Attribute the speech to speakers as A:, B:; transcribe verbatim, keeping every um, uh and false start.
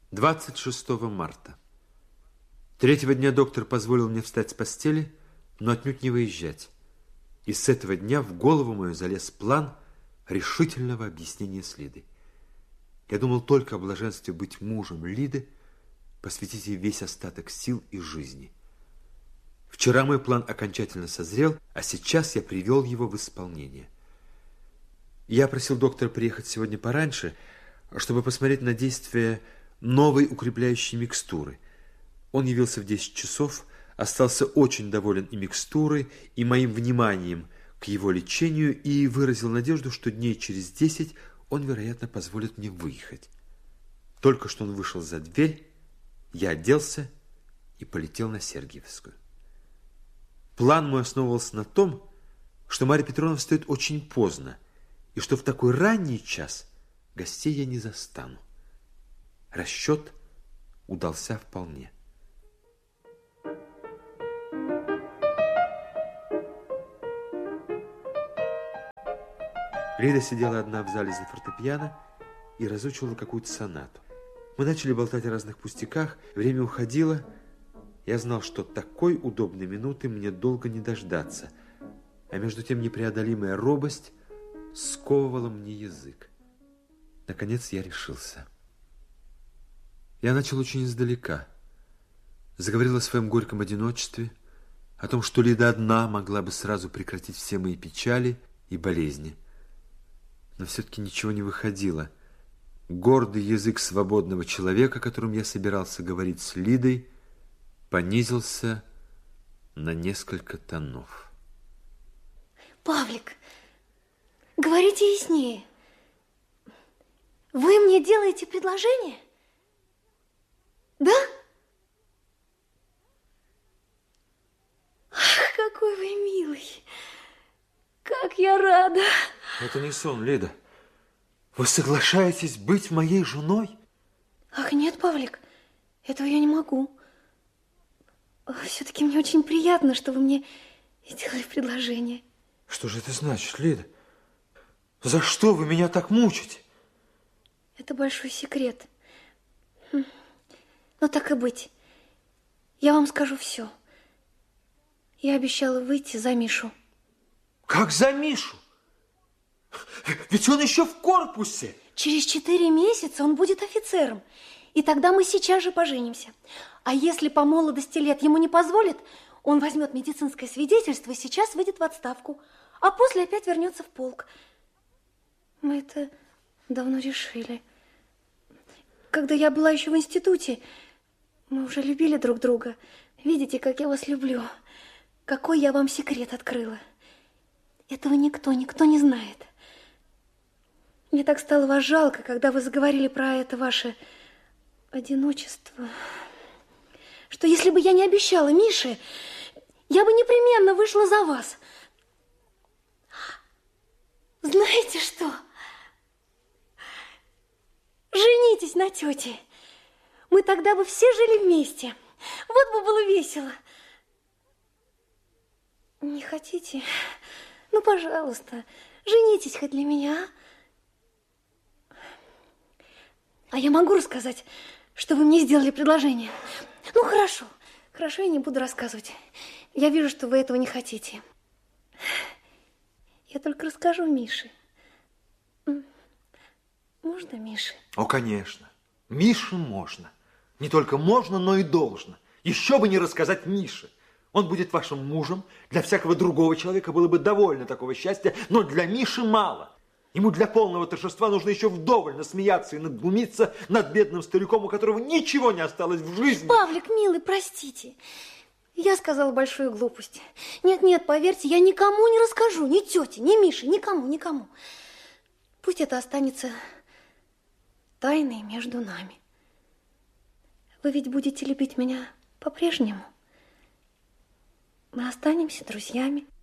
A: двадцать шестого марта. Третьего дня доктор позволил мне встать с постели, но отнюдь не выезжать. И с этого дня в голову мою залез план решительного объяснения с Лидой. Я думал только о блаженстве быть мужем Лиды, посвятить ей весь остаток сил и жизни. Вчера мой план окончательно созрел, а сейчас я привел его в исполнение. Я просил доктора приехать сегодня пораньше, чтобы посмотреть на действие новой укрепляющей микстуры. Он явился в десять часов, остался очень доволен и микстурой, и моим вниманием к его лечению, и выразил надежду, что дней через десять он, вероятно, позволит мне выехать. Только что он вышел за дверь, я оделся и полетел на Сергиевскую. План мой основывался на том, что Марья Петровна встает очень поздно, и что в такой ранний час гостей я не застану. Расчет удался вполне. Лида сидела одна в зале за фортепиано и разучивала какую-то сонату. Мы начали болтать о разных пустяках, время уходило. Я знал, что такой удобной минуты мне долго не дождаться, а между тем непреодолимая робость сковывала мне язык. Наконец я решился. Я начал очень издалека. Заговорил о своем горьком одиночестве, о том, что Лида одна могла бы сразу прекратить все мои печали и болезни. Но все-таки ничего не выходило. Гордый язык свободного человека, которым я собирался говорить с Лидой, понизился на несколько тонов.
B: Павлик, говорите яснее. Вы мне делаете предложение? Да? Ах, какой вы милый. Как я рада.
A: Это не сон, Лида. Вы соглашаетесь быть моей женой?
B: Ах, нет, Павлик, этого я не могу. Все-таки мне очень приятно, что вы мне сделали предложение.
A: Что же это значит, Лида? За что вы меня так мучите?
B: Это большой секрет. Но так и быть. Я вам скажу все. Я обещала выйти за Мишу.
A: Как за Мишу? Ведь он еще в корпусе.
B: Через четыре месяца он будет офицером. И тогда мы сейчас же поженимся. А если по молодости лет ему не позволят, он возьмет медицинское свидетельство и сейчас выйдет в отставку. А после опять вернется в полк. Мы это давно решили. Когда я была еще в институте, мы уже любили друг друга. Видите, как я вас люблю. Какой я вам секрет открыла. Этого никто, никто не знает. Мне так стало вас жалко, когда вы заговорили про это ваше одиночество, что если бы я не обещала Мише, я бы непременно вышла за вас. Знаете что? Женитесь на тете. Мы тогда бы все жили вместе. Вот бы было весело. Не хотите? Ну, пожалуйста, женитесь хоть для меня, а? А я могу рассказать, что вы мне сделали предложение? Ну, хорошо. Хорошо, я не буду рассказывать. Я вижу, что вы этого не хотите. Я только расскажу Мише. Можно Мише?
A: О, конечно. Мише можно. Не только можно, но и должно. Еще бы не рассказать Мише. Он будет вашим мужем. Для всякого другого человека было бы довольно такого счастья, но для Миши мало. Ему для полного торжества нужно еще вдоволь насмеяться и надглумиться над бедным стариком, у которого ничего не осталось в жизни.
B: Павлик, милый, простите. Я сказала большую глупость. Нет-нет, поверьте, я никому не расскажу. Ни тете, ни Мише, никому, никому. Пусть это останется тайной между нами. Вы ведь будете любить меня по-прежнему. Мы останемся друзьями.